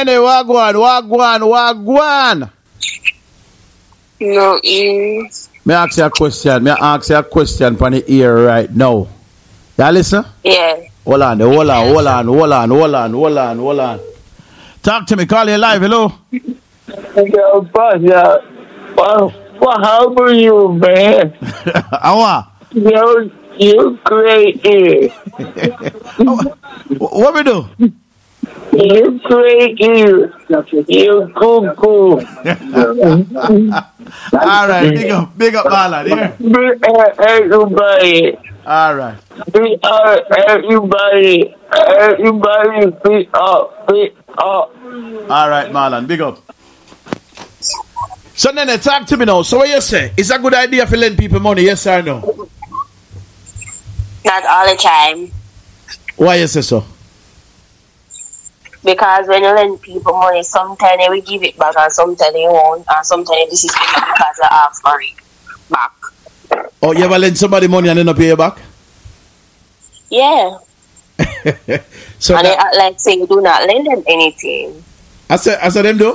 Nene, wagwan. No, Me ask you a question on the ear right now. You listen? Yeah. Hold on. Talk to me, call you live, hello? What happened you, man? Awa? You crazy. What we do? You crazy. You cuckoo. All right, big up, Marlon. Yeah. Everybody. All right. Everybody. Big up. All right, Marlon, big up. So then talk to me now. So what you say? Is a good idea for lend people money, yes or no? Not all the time. Why you say so? Because when you lend people money, sometimes they will give it back and sometimes they won't, and sometimes they disrespect you because they ask for it back. Oh, you ever lend somebody money and they not pay you back? Yeah. So and they act like say you do not lend them anything. I said them do?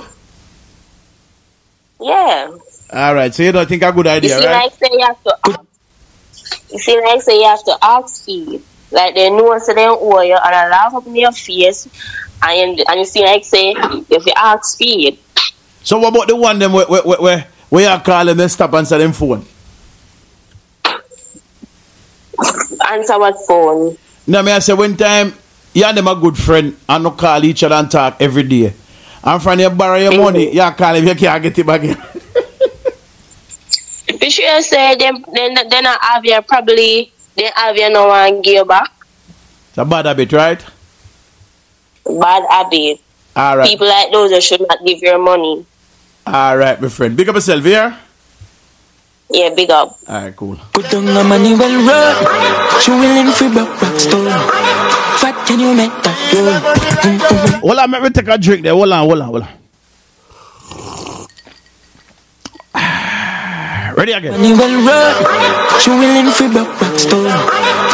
Yeah. All right, so you don't think a good idea, right? Like say you have to ask. You see, like say you have to ask for it. Like they know so they owe you and I laugh up in your face and you see like say if you ask for it. So what about the one them where you call them and stop answer them phone? Answer what phone? No, I say one time you and them a good friend and no call each other and talk every day. And from you borrow your money, you call him, you can't get it back in. You sure say then I have you probably they have you no one give you back? It's a bad habit, right? Bad habit. All right. People like those that should not give your money. All right, my friend. Big up yourself here. Yeah, big up. All right, cool. Put on the money well run. She willing for back stone. Fat can you make that roll? Hold on, let me take a drink there. Hold on. Ready again. Money well run. She willing for back stone.